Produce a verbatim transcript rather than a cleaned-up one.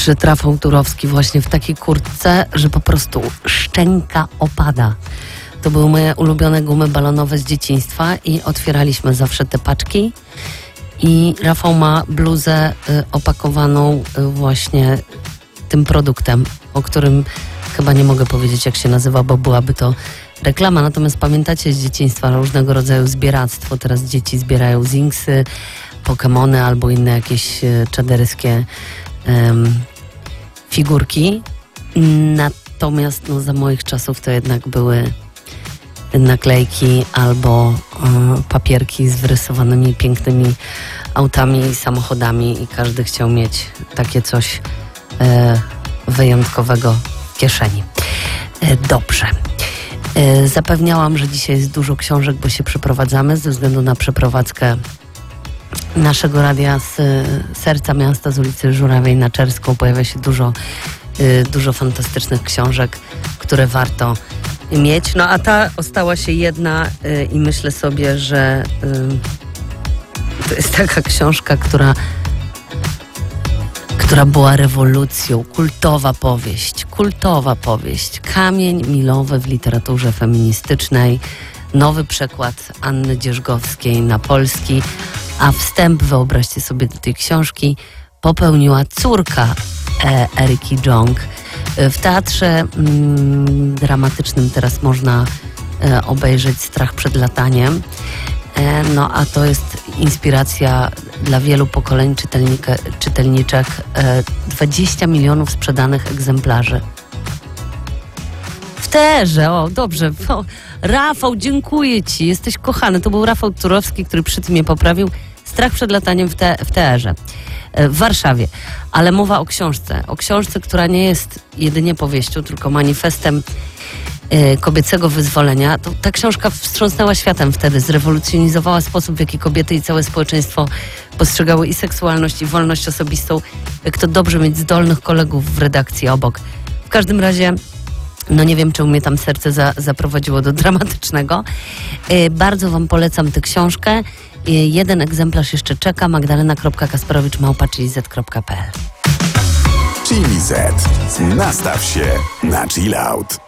przyszedł Rafał Turowski właśnie w takiej kurtce, że po prostu szczęka opada. To były moje ulubione gumy balonowe z dzieciństwa i otwieraliśmy zawsze te paczki. I Rafał ma bluzę y, opakowaną y, właśnie tym produktem, o którym chyba nie mogę powiedzieć, jak się nazywa, bo byłaby to reklama. Natomiast pamiętacie z dzieciństwa różnego rodzaju zbieractwo. Teraz dzieci zbierają Zinksy, Pokemony albo inne jakieś y, czaderyskie um, figurki. Natomiast no, za moich czasów to jednak były naklejki albo y, papierki z wyrysowanymi pięknymi autami i samochodami i każdy chciał mieć takie coś y, wyjątkowego w kieszeni. Y, dobrze. Y, zapewniałam, że dzisiaj jest dużo książek, bo się przeprowadzamy ze względu na przeprowadzkę naszego radia z y, serca miasta, z ulicy Żurawej na Czerską. Pojawia się dużo, y, dużo fantastycznych książek, które warto mieć. No a ta ostała się jedna y, i myślę sobie, że y, to jest taka książka, która która była rewolucją. Kultowa powieść. Kultowa powieść. Kamień milowy w literaturze feministycznej. Nowy przekład Anny Dzierżgowskiej na polski. A wstęp, wyobraźcie sobie, do tej książki popełniła córka e, Eriki Jong. W teatrze mm, dramatycznym teraz można e, obejrzeć Strach przed lataniem. E, no a to jest inspiracja dla wielu pokoleń czytelnika, czytelniczek. E, dwadzieścia milionów sprzedanych egzemplarzy. W teatrze, o dobrze. O, Rafał, dziękuję ci, jesteś kochany. To był Rafał Turowski, który przy tym mnie poprawił. Strach przed lataniem w, te, w teatrze w Warszawie. Ale mowa o książce. O książce, która nie jest jedynie powieścią, tylko manifestem y, kobiecego wyzwolenia. To, ta książka wstrząsnęła światem wtedy, zrewolucjonizowała sposób, w jaki kobiety i całe społeczeństwo postrzegały i seksualność, i wolność osobistą. Jak to dobrze mieć zdolnych kolegów w redakcji obok. W każdym razie, no nie wiem, czemu mnie tam serce za, zaprowadziło do dramatycznego. Y, bardzo wam polecam tę książkę. Jeden egzemplarz jeszcze czeka. Magdalena kropka kasperowicz małpa chili z kropka p l. Chili Z. Nastaw się na chill out.